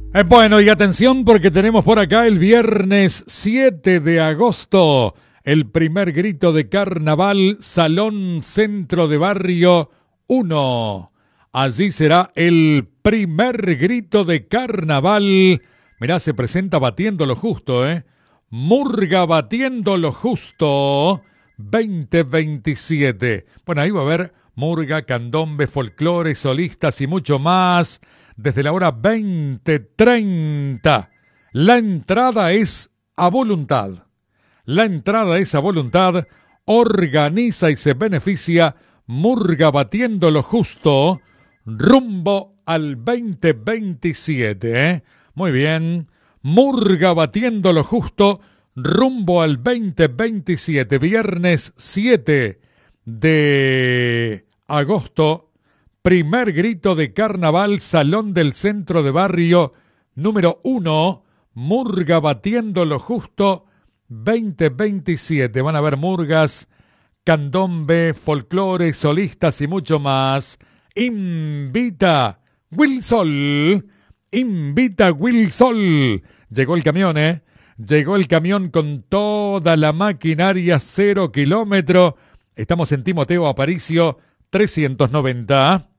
Bueno, y atención porque tenemos por acá el viernes 7 de agosto, el primer grito de carnaval, Salón Centro de Barrio 1. Allí será el primer grito de carnaval. Mirá, se presenta Batiendo lo Justo, Murga Batiendo lo Justo 2027. Bueno, ahí va a haber murga, candombe, folclore, solistas y mucho más. Desde la hora 20:30. La entrada es a voluntad. La entrada es a voluntad. Organiza y se beneficia Murga Batiendo lo Justo rumbo al 2027. Muy bien. Murga Batiendo lo Justo rumbo al 2027. Viernes 7 de agosto. Primer grito de carnaval, Salón del Centro de Barrio número 1, Murga Batiendo lo Justo 2027. Van a haber murgas, candombe, folclore, solistas y mucho más. Invita Wilsol. Invita Wilsol. Llegó el camión, Llegó el camión con toda la maquinaria 0 kilómetro. Estamos en Timoteo Aparicio 390.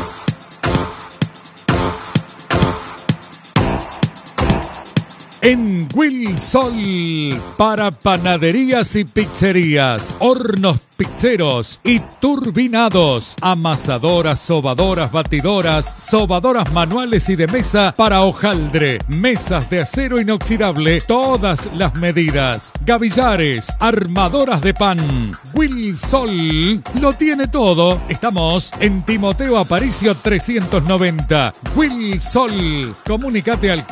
En Wilsol, para panaderías y pizzerías, hornos pizzeros y turbinados, amasadoras, sobadoras, batidoras, sobadoras manuales y de mesa para hojaldre, mesas de acero inoxidable, todas las medidas, gavillares, armadoras de pan. Wilsol lo tiene todo. Estamos en Timoteo Aparicio 390. Wilsol, comunícate al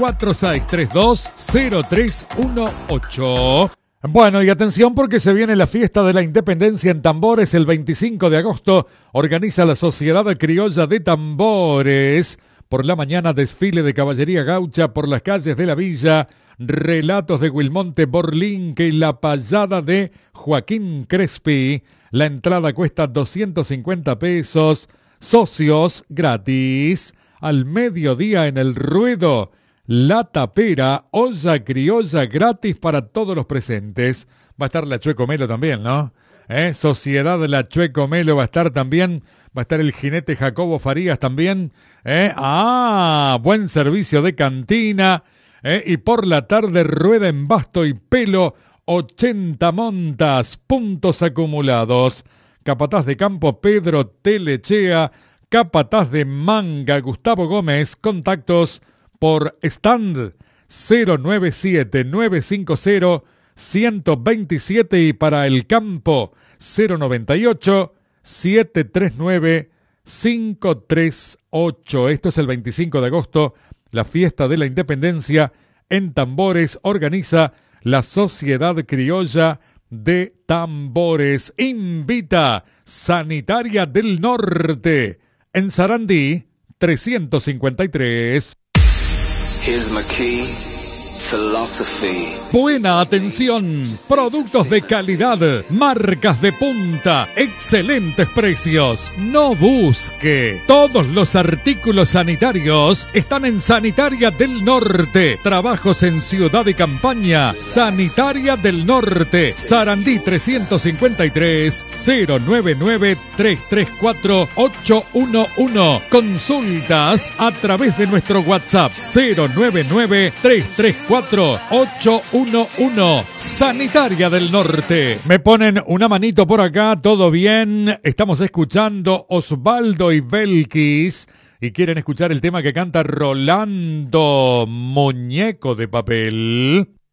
4632-0318. Bueno, y atención porque se viene la fiesta de la Independencia en Tambores el 25 de agosto. Organiza la Sociedad Criolla de Tambores. Por la mañana, desfile de caballería gaucha por las calles de la villa. Relatos de Wilmonte Borlinque y la payada de Joaquín Crespi. La entrada cuesta 250 pesos. Socios gratis. Al mediodía en el ruedo. La Tapera, olla criolla gratis para todos los presentes. Va a estar la Chueco Melo también, ¿no? Sociedad La Chueco Melo va a estar también. Va a estar el jinete Jacobo Farías también. Buen servicio de cantina. Y por la tarde, rueda en basto y pelo. 80 montas, puntos acumulados. Capataz de campo Pedro Telechea. Capataz de manga Gustavo Gómez. Contactos por stand 097-950-127 y para el campo 098-739-538. Esto es el 25 de agosto, la fiesta de la Independencia en Tambores. Organiza la Sociedad Criolla de Tambores. Invita Sanitaria del Norte en Sarandí 353. Here's my key, philosophy. Buena atención, productos de calidad, marcas de punta, excelentes precios. No busque. Todos los artículos sanitarios están en Sanitaria del Norte. Trabajos en ciudad y campaña. Sanitaria del Norte. Sarandí 353 099 334 811. Consultas a través de nuestro WhatsApp 099 334 811. Sanitaria del Norte. Me ponen una manito por acá, todo bien. Estamos escuchando Osvaldo y Belkis y quieren escuchar el tema que canta Rolando, Muñeco de Papel.